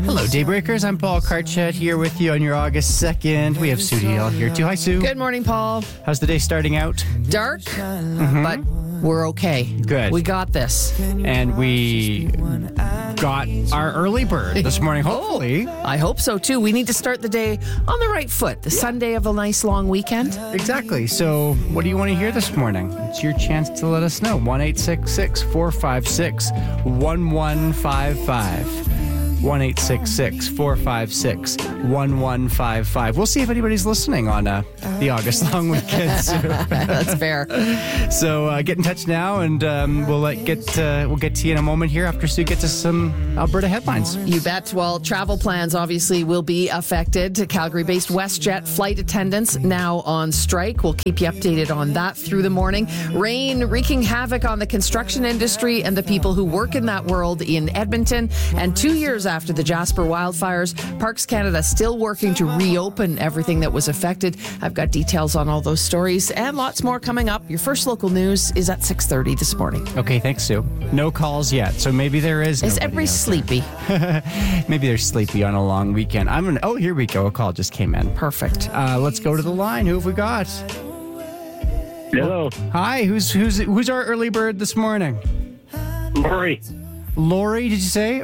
Hello, Daybreakers. I'm Paul Karchet here with you on your August 2nd. We have Sue Deal here too. Hi, Sue. Good morning, Paul. How's the day starting out? Dark, but we're okay. Good. We got this. And we got our early bird this morning, hopefully. I hope so, too. We need to start the day on the right foot. The Sunday of a nice long weekend. Exactly. So what do you want to hear this morning? It's your chance to let us know. 1-866-456-1155. 1-866-456-1155. We'll see if anybody's listening on the August long weekend. That's fair. So get in touch now, and we'll get to you in a moment here after Sue gets us some Alberta headlines. You bet. Well, travel plans obviously will be affected. Calgary-based WestJet flight attendants now on strike. We'll keep you updated on that through the morning. Rain wreaking havoc on the construction industry and the people who work in that world in Edmonton. And 2 years after the Jasper wildfires, Parks Canada still working to reopen everything that was affected. I've got details on all those stories and lots more coming up. Your first local news is at 6:30 this morning. Okay, thanks, Sue. No calls yet, so maybe there is. Is everybody sleepy? Maybe they're sleepy on a long weekend. Oh, here we go. A call just came in. Perfect. Let's go to the line. Who have we got? Hello. Hi. Who's our early bird this morning? Lori. Lori, did you say?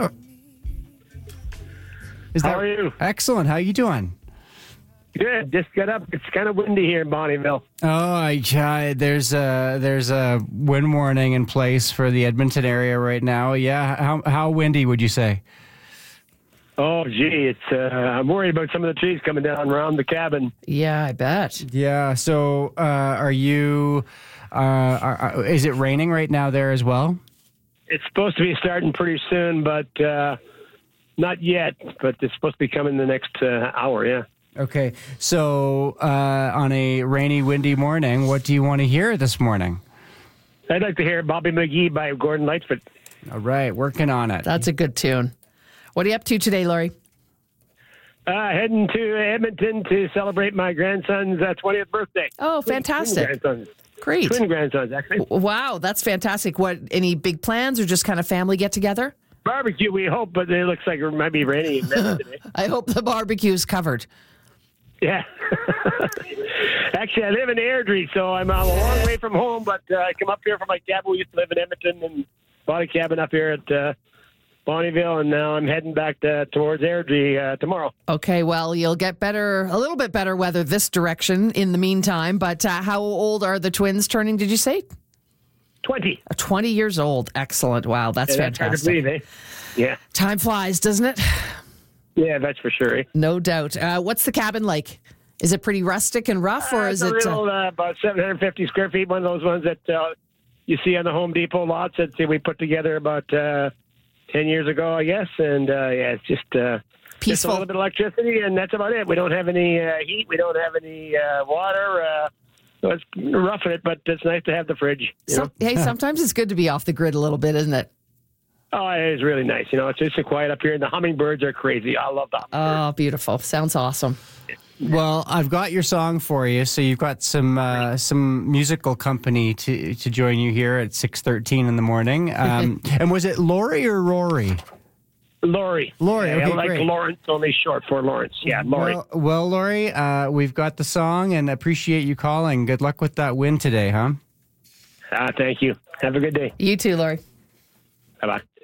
How are you? Excellent. How you doing? Good. Just got up. It's kind of windy here in Bonnyville. Oh, there's a wind warning in place for the Edmonton area right now. Yeah. How windy would you say? Oh, gee. It's I'm worried about some of the trees coming down around the cabin. Yeah, I bet. Yeah. So, are you? Is it raining right now there as well? It's supposed to be starting pretty soon, but not yet. But it's supposed to be coming the next hour. Yeah. Okay. So, on a rainy, windy morning, what do you want to hear this morning? I'd like to hear Bobby McGee by Gordon Lightfoot. All right, working on it. That's a good tune. What are you up to today, Laurie? Heading to Edmonton to celebrate my grandson's 20th birthday. Oh, fantastic. Twin grandsons. Great. Twin grandsons, actually. Wow, that's fantastic. What, any big plans or just kind of family get together? Barbecue, we hope, but it looks like it might be raining today. I hope the barbecue's covered. Yeah. Actually, I live in Airdrie, so I'm a long way from home, but I come up here from my cabin. We used to live in Edmonton and bought a cabin up here at Bonnyville, and now I'm heading back towards Airdrie tomorrow. Okay, well, you'll get a little bit better weather this direction in the meantime, but how old are the twins turning, did you say? 20. 20 years old. Excellent. Wow, that's fantastic. Hard to believe, eh? Yeah. Time flies, doesn't it? Yeah, that's for sure. Eh? No doubt. What's the cabin like? Is it pretty rustic and rough, or is it little, about 750 square feet? One of those ones that you see on the Home Depot lots that we put together about 10 years ago, I guess. And it's just peaceful? Just a little bit of electricity, and that's about it. We don't have any heat. We don't have any water. So it's roughing it, but it's nice to have the fridge. Hey, sometimes it's good to be off the grid a little bit, isn't it? Oh, it is really nice. It's just so quiet up here, and the hummingbirds are crazy. I love them. Oh, beautiful. Sounds awesome. Well, I've got your song for you, so you've got some musical company to join you here at 6:13 in the morning. And was it Lori or Rory? Lori. Lori, yeah, okay, I like great. Lawrence, only short for Lawrence. Yeah, Lori. Well, Lori, we've got the song, and appreciate you calling. Good luck with that win today, huh? Thank you. Have a good day. You too, Laurie. Bye-bye.